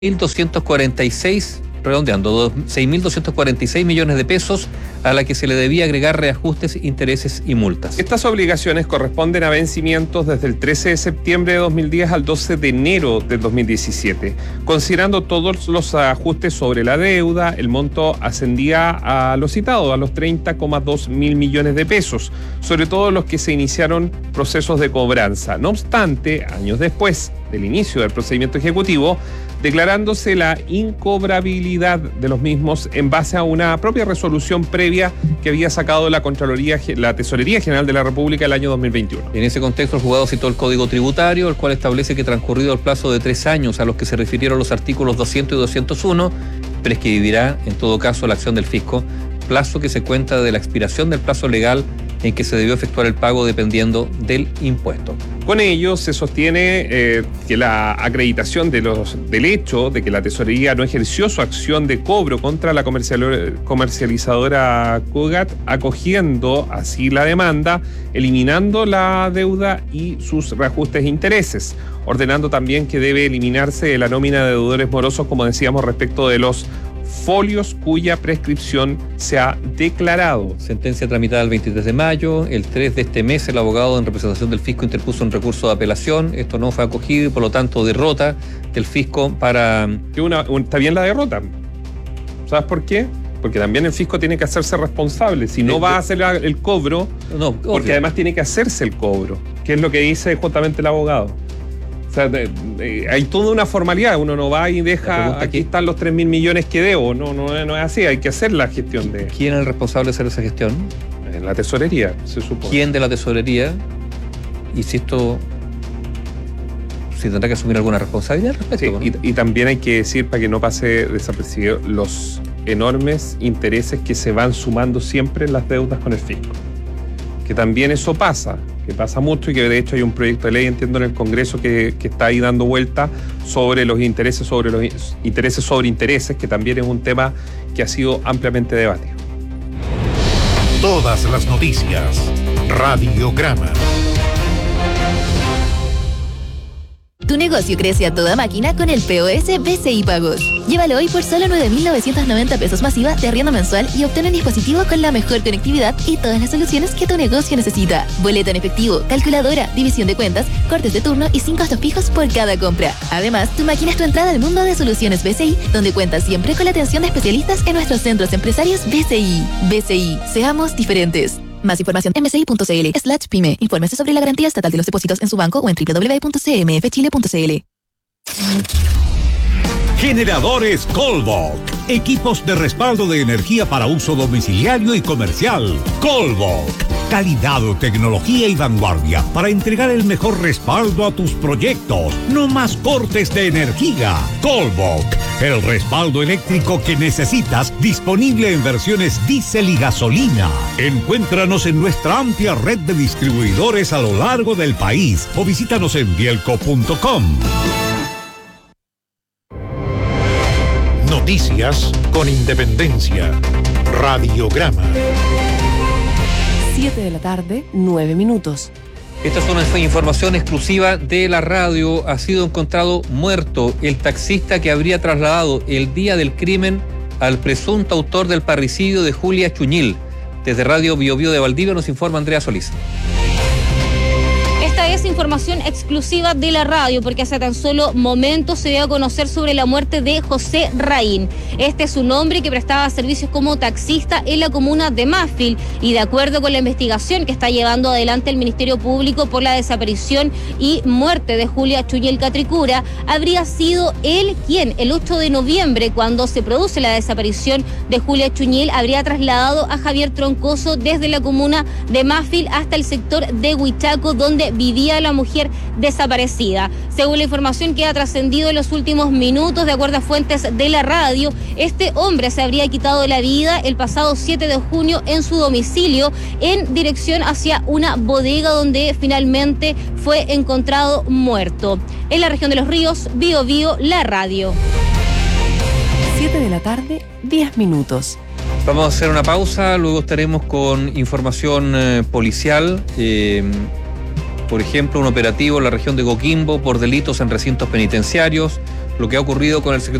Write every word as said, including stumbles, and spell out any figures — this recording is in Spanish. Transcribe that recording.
mil doscientos cuarenta y seis, redondeando, seis mil doscientos cuarenta y seis millones de pesos, a la que se le debía agregar reajustes, intereses y multas. Estas obligaciones corresponden a vencimientos desde el trece de septiembre de dos mil diez al doce de enero del dos mil diecisiete. Considerando todos los ajustes sobre la deuda, el monto ascendía a lo citado, a los treinta coma dos mil millones de pesos, sobre todo los que se iniciaron procesos de cobranza. No obstante, años después del inicio del procedimiento ejecutivo, declarándose la incobrabilidad de los mismos en base a una propia resolución previa que había sacado la Contraloría, la Tesorería General de la República el año dos mil veintiuno. En ese contexto, el juzgado citó el Código Tributario, el cual establece que transcurrido el plazo de tres años a los que se refirieron los artículos doscientos y doscientos uno, prescribirá en todo caso la acción del fisco, plazo que se cuenta de la expiración del plazo legal en que se debió efectuar el pago dependiendo del impuesto. Con ello se sostiene eh, que la acreditación de los, del hecho de que la tesorería no ejerció su acción de cobro contra la comercializadora Cugat, acogiendo así la demanda, eliminando la deuda y sus reajustes e intereses, ordenando también que debe eliminarse la nómina de deudores morosos, como decíamos, respecto de los folios cuya prescripción se ha declarado. Sentencia tramitada el veintitrés de mayo. El tres de este mes, el abogado en representación del fisco interpuso un recurso de apelación. Esto no fue acogido y por lo tanto derrota del fisco para... Una, un, está bien la derrota. ¿Sabes por qué? Porque también el fisco tiene que hacerse responsable. Si no va a hacer el cobro, no, porque obvio. Además tiene que hacerse el cobro, que es lo que dice justamente el abogado. O sea, de, de, hay toda una formalidad, uno no va y deja, aquí están los tres mil millones que debo, no, no, no es así, hay que hacer la gestión de... ¿Quién es el responsable de hacer esa gestión? En la tesorería, se supone. ¿Quién de la tesorería? Y si esto... si tendrá que asumir alguna responsabilidad al respecto. Sí, ¿no? y, y también hay que decir, para que no pase desapercibido, los enormes intereses que se van sumando siempre en las deudas con el fisco. Que también eso pasa, que pasa mucho y que de hecho hay un proyecto de ley, entiendo, en el Congreso que, que está ahí dando vuelta sobre los intereses sobre los intereses sobre intereses, que también es un tema que ha sido ampliamente debatido. Todas las noticias, Radiograma. Tu negocio crece a toda máquina con el P O S B C I Pagos. Llévalo hoy por solo nueve mil novecientos noventa pesos masiva de arriendo mensual y obtén un dispositivo con la mejor conectividad y todas las soluciones que tu negocio necesita. Boleta en efectivo, calculadora, división de cuentas, cortes de turno y sin costos fijos por cada compra. Además, tu máquina es tu entrada al mundo de soluciones B C I, donde cuentas siempre con la atención de especialistas en nuestros centros empresarios B C I. B C I, seamos diferentes. Más información en bci.cl slash pyme. Infórmese sobre la garantía estatal de los depósitos en su banco o en doble u doble u doble u punto c m f chile punto c l. Generadores Colbok. Equipos de respaldo de energía para uso domiciliario y comercial. Colbok. Calidad, tecnología y vanguardia para entregar el mejor respaldo a tus proyectos. No más cortes de energía. Colbok. El respaldo eléctrico que necesitas, disponible en versiones diésel y gasolina. Encuéntranos en nuestra amplia red de distribuidores a lo largo del país o visítanos en bielco punto com. Noticias con independencia. Radiograma. siete de la tarde, nueve minutos. Esta es una información exclusiva de la radio. Ha sido encontrado muerto el taxista que habría trasladado el día del crimen al presunto autor del parricidio de Julia Chuñil. Desde Radio Bio Bio de Valdivia nos informa Andrea Solís. Esta es información exclusiva de la radio, porque hace tan solo momentos se dio a conocer sobre la muerte de José Raín. Este es un hombre que prestaba servicios como taxista en la comuna de Mafil, y de acuerdo con la investigación que está llevando adelante el Ministerio Público por la desaparición y muerte de Julia Chuñil Catricura, habría sido él quien el ocho de noviembre, cuando se produce la desaparición de Julia Chuñil, habría trasladado a Javier Troncoso desde la comuna de Mafil hasta el sector de Huichaco, donde vivía la mujer desaparecida. Según la información que ha trascendido en los últimos minutos, de acuerdo a fuentes de la radio, este hombre se habría quitado la vida el pasado siete de junio en su domicilio, en dirección hacia una bodega donde finalmente fue encontrado muerto. En la región de Los Ríos, Bio Bio, la radio. siete de la tarde, diez minutos. Vamos a hacer una pausa, luego estaremos con información eh, policial. Eh, por ejemplo, un operativo en la región de Coquimbo por delitos en recintos penitenciarios. lo que ha ocurrido con el secretario